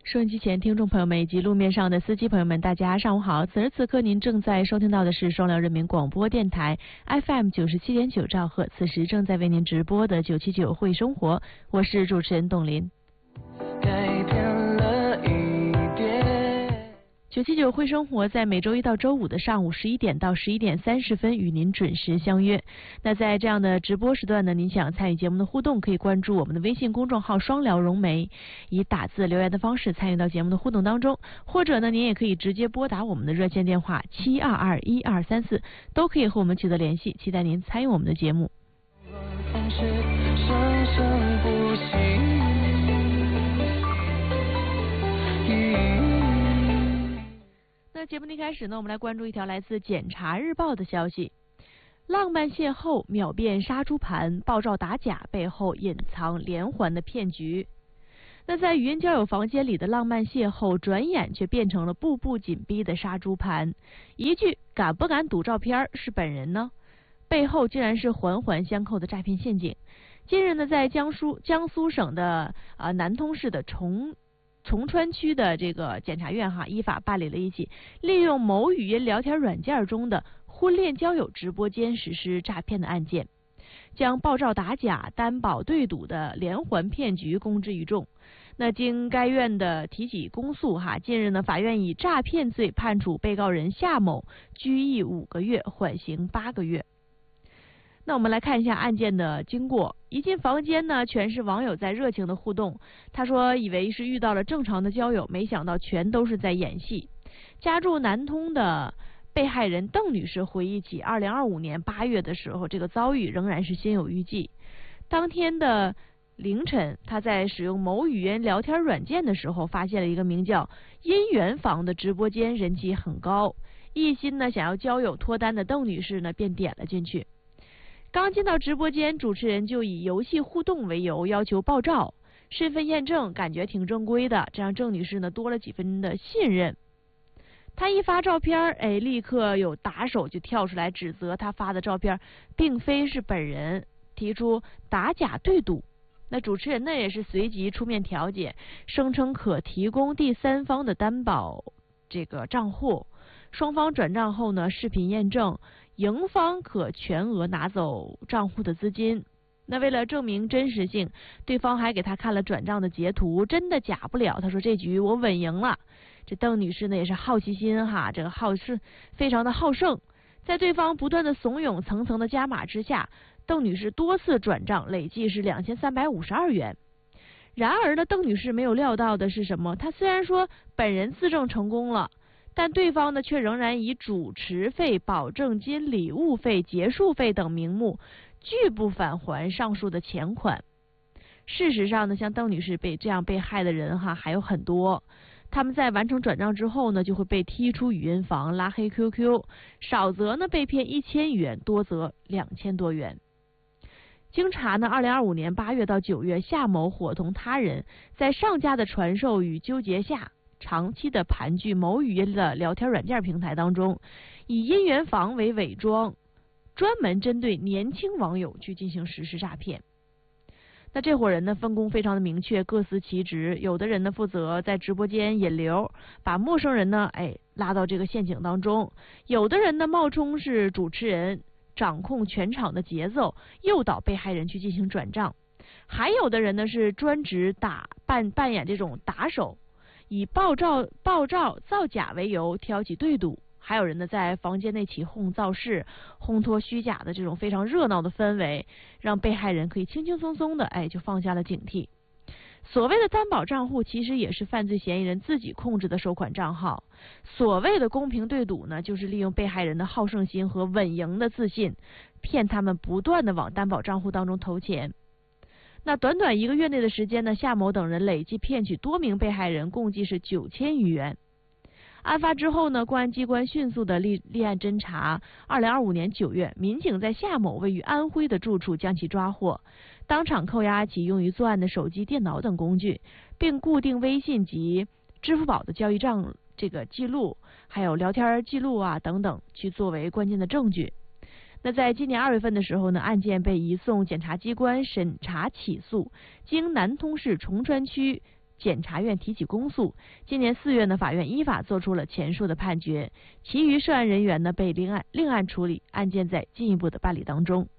收音机前听众朋友们以及路面上的司机朋友们，大家上午好！此时此刻您正在收听到的是双辽人民广播电台 FM 97.9兆赫，此时正在为您直播的979会生活，我是主持人董林。979会生活在每周一到周五的上午11点到11点30分与您准时相约。那在这样的直播时段呢，您想参与节目的互动，可以关注我们的微信公众号双辽融媒，以打字留言的方式参与到节目的互动当中，或者呢您也可以直接拨打我们的热线电话7221234，都可以和我们取得联系，期待您参与我们的节目。那节目的一开始呢，我们来关注一条来自检察日报的消息：浪漫邂逅秒变杀猪盘，爆照打假背后隐藏连环的骗局。那在语音交友房间里的浪漫邂逅，转眼却变成了步步紧逼的杀猪盘。一句敢不敢赌照片是本人呢？背后竟然是环环相扣的诈骗陷阱。近日呢，在江苏省的南通市的崇川区的这个检察院依法办理了一起利用某语音聊天软件中的婚恋交友直播间实施诈骗的案件，将爆照打假、担保对赌的连环骗局公之于众。那经该院的提起公诉近日呢，法院以诈骗罪判处被告人夏某拘役5个月，缓刑8个月。那我们来看一下案件的经过。一进房间呢，全是网友在热情的互动。他说以为是遇到了正常的交友，没想到全都是在演戏。家住南通的被害人邓女士回忆起2025年8月的时候，这个遭遇仍然是心有余悸。当天的凌晨，她在使用某语音聊天软件的时候，发现了一个名叫姻缘房的直播间，人气很高。一心呢想要交友脱单的邓女士呢，便点了进去。刚进到直播间，主持人就以游戏互动为由要求爆照、身份验证，感觉挺正规的，这让郑女士呢多了几分的信任。她一发照片，立刻有打手就跳出来指责她发的照片并非是本人，提出打假对赌。那主持人呢也是随即出面调解，声称可提供第三方的担保这个账户，双方转账后呢视频验证，赢方可全额拿走账户的资金。那为了证明真实性，对方还给他看了转账的截图，真的假不了。他说这局我稳赢了。这邓女士呢也是好奇心这个是非常的好胜，在对方不断的怂恿、层层的加码之下，邓女士多次转账，累计是2352元。然而呢，邓女士没有料到的是什么？她虽然说本人自证成功了，但对方呢却仍然以主持费、保证金、礼物费、结束费等名目拒不返还上述的钱款。事实上呢，像邓女士这样被害的人还有很多，他们在完成转账之后呢，就会被踢出语音房、拉黑 QQ， 少则呢被骗1000元，多则2000多元。经查呢，2025年8月到9月，夏某伙同他人在上家的传授与纠结下，长期的盘踞某语音的聊天软件平台当中，以姻缘房为伪装，专门针对年轻网友去进行实施诈骗。那这伙人呢分工非常的明确，各司其职。有的人呢负责在直播间引流，把陌生人呢拉到这个陷阱当中；有的人呢冒充是主持人，掌控全场的节奏，诱导被害人去进行转账；还有的人呢是专职扮演这种打手，以爆照造假为由挑起对赌；还有人呢在房间内起哄造势，烘托虚假的这种非常热闹的氛围，让被害人可以轻轻松松的就放下了警惕。所谓的担保账户其实也是犯罪嫌疑人自己控制的收款账号。所谓的公平对赌呢，就是利用被害人的好胜心和稳赢的自信，骗他们不断的往担保账户当中投钱。那短短1个月内的时间呢，夏某等人累计骗取多名被害人，共计是9000余元。案发之后呢，公安机关迅速的立案侦查。2025年9月，民警在夏某位于安徽的住处将其抓获，当场扣押其用于作案的手机、电脑等工具，并固定微信及支付宝的交易账记录，还有聊天记录等等，去作为关键的证据。那在今年2月份的时候呢，案件被移送检察机关审查起诉，经南通市崇川区检察院提起公诉。今年4月呢，法院依法作出了前述的判决，其余涉案人员呢被另案处理，案件在进一步的办理当中。